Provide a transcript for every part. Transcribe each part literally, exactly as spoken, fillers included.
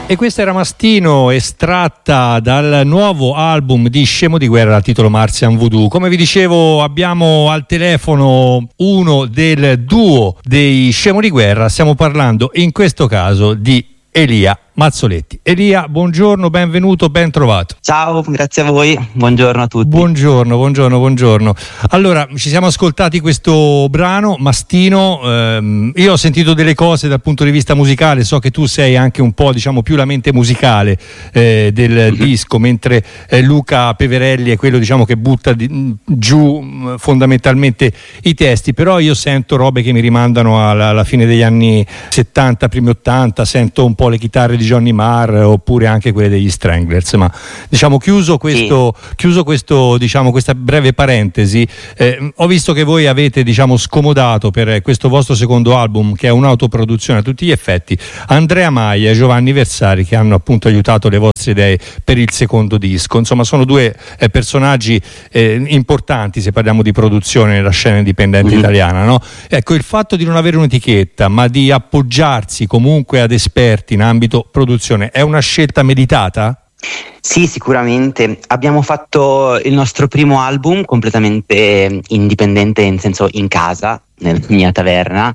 E questa era Mastino, estratta dal nuovo album di Scemo di Guerra dal titolo Martian Voodoo. Come vi dicevo, abbiamo al telefono uno del duo dei Scemo di Guerra. Stiamo parlando in questo caso di Elia Mazzoletti. Elia, buongiorno, benvenuto, ben trovato. Ciao, grazie a voi, buongiorno a tutti. Buongiorno, buongiorno, buongiorno. Allora, ci siamo ascoltati questo brano, Mastino. Ehm, io ho sentito delle cose dal punto di vista musicale, so che tu sei anche un po', diciamo, più la mente musicale eh, del mm-hmm. disco, mentre eh, Luca Peverelli è quello, diciamo, che butta di, giù mh, fondamentalmente i testi, però io sento robe che mi rimandano alla, alla fine degli anni settanta, primi ottanta, sento un po' le chitarre di Johnny Marr oppure anche quelle degli Stranglers, ma diciamo chiuso questo, sì. chiuso questo diciamo questa breve parentesi, eh, ho visto che voi avete, diciamo, scomodato per questo vostro secondo album, che è un'autoproduzione a tutti gli effetti, Andrea Maglia e Giovanni Versari, che hanno appunto aiutato le vostre idee per il secondo disco. Insomma, sono due eh, personaggi eh, importanti se parliamo di produzione nella scena indipendente mm-hmm. italiana, no? Ecco, il fatto di non avere un'etichetta ma di appoggiarsi comunque ad esperti in ambito produzione è una scelta meditata? Sì, sicuramente. Abbiamo fatto il nostro primo album completamente indipendente, in senso in casa, nella mia taverna,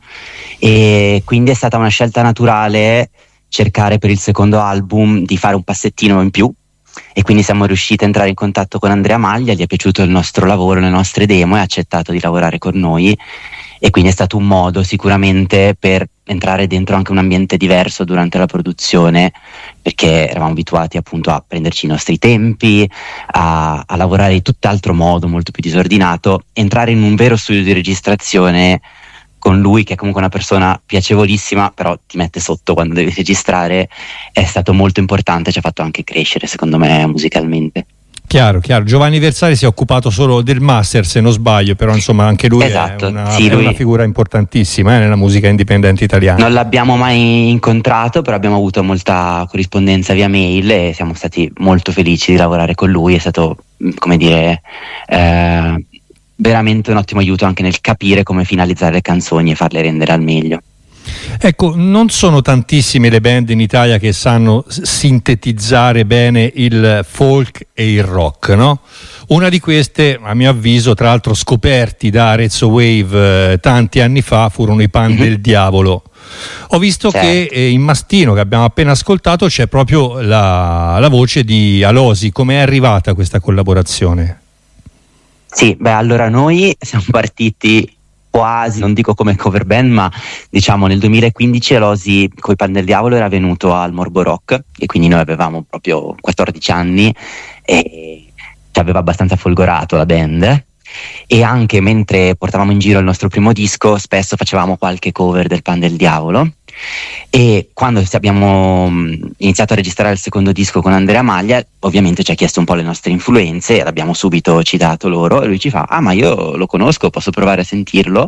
e quindi è stata una scelta naturale cercare per il secondo album di fare un passettino in più, e quindi siamo riusciti a entrare in contatto con Andrea Maglia, gli è piaciuto il nostro lavoro, le nostre demo, e ha accettato di lavorare con noi, e quindi è stato un modo sicuramente per entrare dentro anche un ambiente diverso durante la produzione, perché eravamo abituati appunto a prenderci i nostri tempi, a, a lavorare in tutt'altro modo, molto più disordinato. Entrare in un vero studio di registrazione con lui, che è comunque una persona piacevolissima, però ti mette sotto quando devi registrare, è stato molto importante, ci ha fatto anche crescere secondo me musicalmente. Chiaro, chiaro. Giovanni Versari si è occupato solo del master, se non sbaglio, però insomma anche lui esatto, è, una, sì, è lui... una figura importantissima eh, nella musica indipendente italiana. Non l'abbiamo mai incontrato, però abbiamo avuto molta corrispondenza via mail e siamo stati molto felici di lavorare con lui. È stato, come dire, eh, veramente un ottimo aiuto anche nel capire come finalizzare le canzoni e farle rendere al meglio. Ecco, non sono tantissime le band in Italia che sanno sintetizzare bene il folk e il rock, no? Una di queste, a mio avviso, tra l'altro scoperti da Arezzo Wave eh, tanti anni fa, furono i Pan mm-hmm. del Diavolo. Ho visto certo. che eh, in Mastino, che abbiamo appena ascoltato, c'è proprio la, la voce di Alosi. Come è arrivata questa collaborazione? Sì, beh, allora noi siamo partiti quasi, non dico come cover band, ma diciamo nel duemilaquindici Alosi coi Pan del Diavolo era venuto al Morbo Rock, e quindi noi avevamo proprio quattordici anni e ci aveva abbastanza folgorato la band, e anche mentre portavamo in giro il nostro primo disco spesso facevamo qualche cover del Pan del Diavolo. E quando abbiamo iniziato a registrare il secondo disco con Andrea Maglia, ovviamente ci ha chiesto un po' le nostre influenze e l'abbiamo subito citato loro, e lui ci fa: ah, ma io lo conosco, posso provare a sentirlo?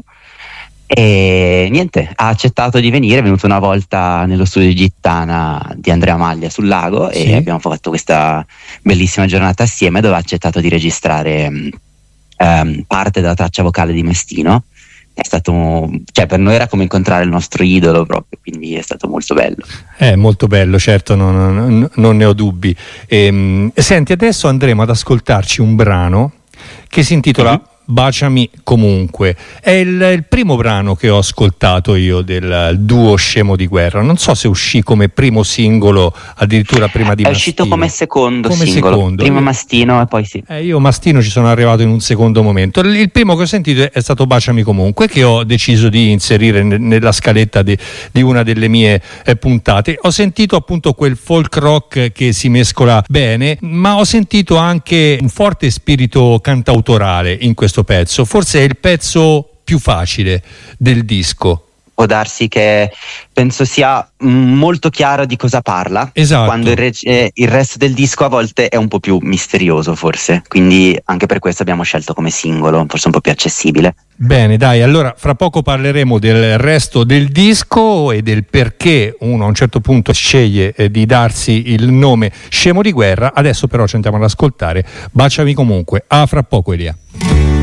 E niente, ha accettato di venire, è venuto una volta nello studio di Gittana di Andrea Maglia sul lago, sì. e abbiamo fatto questa bellissima giornata assieme, dove ha accettato di registrare um, parte della traccia vocale di Mastino. È stato, cioè per noi era come incontrare il nostro idolo proprio, quindi è stato molto bello. È molto bello, certo, non, non, non ne ho dubbi. E, senti, adesso andremo ad ascoltarci un brano che si intitola mm-hmm. Baciami comunque. È il, il primo brano che ho ascoltato io del duo Scemo di Guerra. Non so se uscì come primo singolo, addirittura prima di È Mastino. uscito come secondo come singolo, secondo. prima Mastino e poi sì. Eh, io Mastino ci sono arrivato in un secondo momento. Il, il primo che ho sentito è stato Baciami comunque, che ho deciso di inserire ne, nella scaletta di, di una delle mie eh, puntate. Ho sentito appunto quel folk rock che si mescola bene, ma ho sentito anche un forte spirito cantautorale in questo pezzo. Forse è il pezzo più facile del disco. Può darsi che penso sia molto chiaro di cosa parla, esatto. quando il, re- eh, il resto del disco a volte è un po' più misterioso forse, quindi anche per questo abbiamo scelto come singolo, forse un po' più accessibile. Bene, dai, allora fra poco parleremo del resto del disco e del perché uno a un certo punto sceglie eh, di darsi il nome Scemo di Guerra. Adesso però ci andiamo ad ascoltare Baciami comunque. A fra poco, Elia.